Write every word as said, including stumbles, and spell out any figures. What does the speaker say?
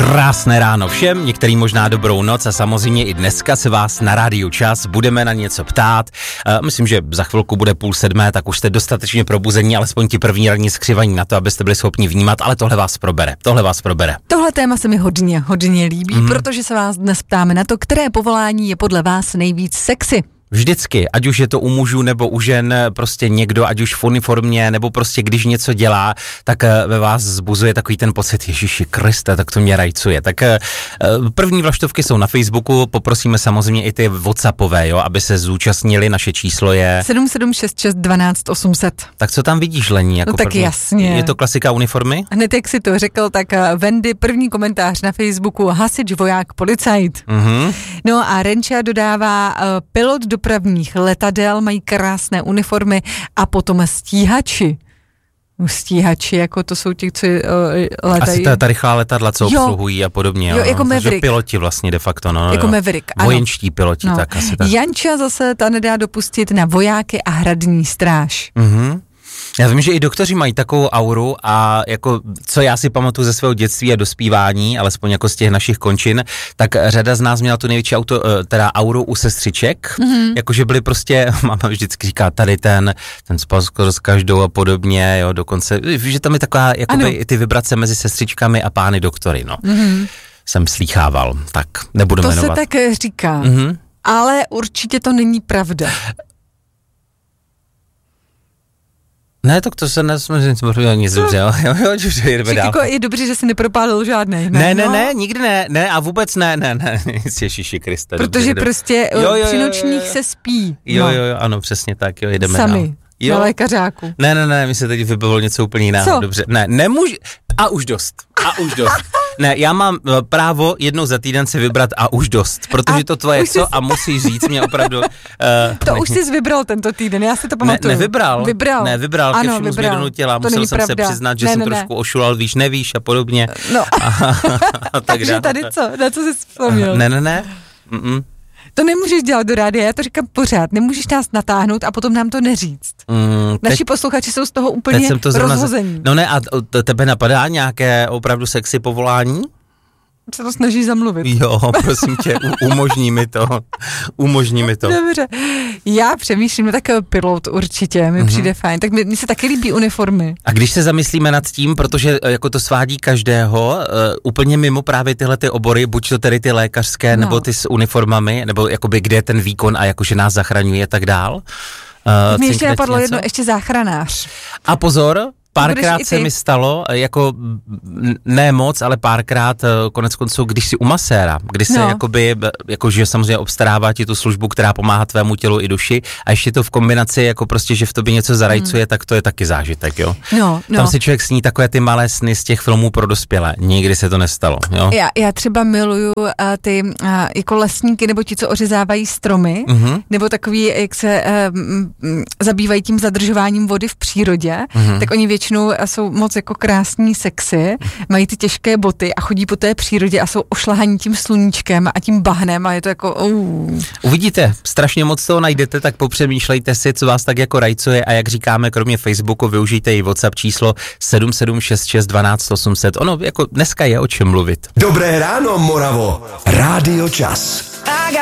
Krásné ráno všem, některý možná dobrou noc a samozřejmě i dneska se vás na Rádiu Čas budeme na něco ptát. Uh, myslím, že za chvilku bude půl sedmé, tak už jste dostatečně probuzení, alespoň ti první ranní skřivaní na to, abyste byli schopni vnímat, ale tohle vás probere, tohle vás probere. Tohle téma se mi hodně, hodně líbí, mm. protože se vás dnes ptáme na to, které povolání je podle vás nejvíc sexy. Vždycky, ať už je to u mužů nebo u žen, prostě někdo, ať už v uniformě, nebo prostě když něco dělá, tak ve vás zbuzuje takový ten pocit, Ježíši Kriste, tak to mě rajcuje. Tak první vlaštovky jsou na Facebooku, poprosíme samozřejmě i ty WhatsAppové, jo, aby se zúčastnili, naše číslo je sedm sedm šest šest dvanáct osm set. Tak co tam vidíš, Lení? Jako no tak první? Jasně. Je to klasika uniformy? Hned jak si to řekl, tak Wendy, první komentář na Facebooku, hasič, voják, policajt. Mhm. No a Renča dodává, pilot dopravních letadel, mají krásné uniformy a potom stíhači. Stíhači, jako to jsou ti, co uh, letají. Asi ta, ta rychlá letadla, co jo. obsluhují a podobně. Jo, jo jako Maverick. Piloti vlastně de facto. No, jako jo. Maverick, ano. Vojenští piloti, no. tak asi tak. Janča zase ta nedá dopustit na vojáky a hradní stráž. Mhm. Já vím, že i doktoři mají takovou auru a jako, co já si pamatuju ze svého dětství a dospívání, alespoň jako z těch našich končin, tak řada z nás měla tu největší auto, teda auru u sestřiček, mm-hmm. jakože byli prostě, máma vždycky říká, tady ten, ten spal skoro s každou a podobně, jo, dokonce, že tam je taková, jakoby ty vibrace mezi sestřičkami a pány doktory, no. Mm-hmm. Jsem slýchával, tak nebudu to jmenovat. To se tak říká, mm-hmm. ale určitě to není pravda. Ne, tak to se nesmím nic dobře, jo, jo, jo, že jdeme dál. Jako je dobře, že jsi nepropálil žádnej, ne? Ne, ne, no? ne, nikdy ne, ne a vůbec ne, ne, ne, Ježíši Kriste. Protože dobře, prostě jo, jo, jo, při jo, nočních jo. se spí. Jo, no. jo, jo, ano, přesně tak, jo, jdeme Sami, dál. Jo. na lékařáku. Ne, ne, ne, mi se teď vybavilo něco úplně jiného. Co? Dobře, ne, nemůžu, a už dost, a už dost. Ne, já mám právo jednou za týden si vybrat a už dost, protože a to tvoje co jsi... a musíš říct mě opravdu. Uh, to ne, už jsi vybral tento týden, já si to pamatuju. Ne, nevybral. Vybral. Ne, vybral, ke všemu jsi mě donutila, musel jsem pravda. se přiznat, že ne, jsem ne, trošku ne. ošulal, víš, nevíš a podobně. No, a, a takže tady co, na co jsi vzpomněl? Ne, ne, ne. Mm-mm. To nemůžeš dělat do rádia, já to říkám pořád, nemůžeš nás natáhnout a potom nám to neříct. Mm, teď, Naši posluchači jsou z toho úplně rozhození. Z... No ne, a tebe napadá nějaké opravdu sexy povolání? Se to snaží zamluvit. Jo, prosím tě, umožní mi to, umožní mi to. Dobře, já přemýšlím, no tak pilot určitě, mi mm-hmm. přijde fajn, tak mi se taky líbí uniformy. A když se zamyslíme nad tím, protože jako to svádí každého, uh, úplně mimo právě tyhle ty obory, buď to tedy ty lékařské, no. nebo ty s uniformami, nebo jakoby kde je ten výkon a jakože nás zachraňuje a tak dál. Uh, Mně ještě napadlo něco? jedno, ještě záchranář. A pozor, párkrát se mi stalo, jako ne moc, ale párkrát konec konců, když si u maséra, kdy se no. jakoby, jakože samozřejmě obstarává ti tu službu, která pomáhá tvému tělu i duši a ještě to v kombinaci, jako prostě, že v tobě něco zarajcuje, hmm. tak to je taky zážitek, jo. No, no. Tam si člověk sní takové ty malé sny z těch filmů pro dospělé. Nikdy se to nestalo, jo. Já, já třeba miluju uh, ty uh, jako lesníky, nebo ti, co ořezávají stromy, mm-hmm. nebo takový, jak se uh, m, zabývají tím zadržováním vody v přírodě, mm-hmm. tak oni většinou jsou moc jako krásní, sexy, mají ty těžké boty a chodí po té přírodě a jsou ošlahaní tím sluníčkem a tím bahnem a je to jako uh. Uvidíte, strašně moc toho najdete, tak popřemýšlejte si, co vás tak jako rajcuje a jak říkáme, kromě Facebooku využijte i WhatsApp číslo sedm sedm šest šest dvanáct osm set. Ono jako dneska je o čem mluvit. Dobré ráno, Moravo. Rádio Čas.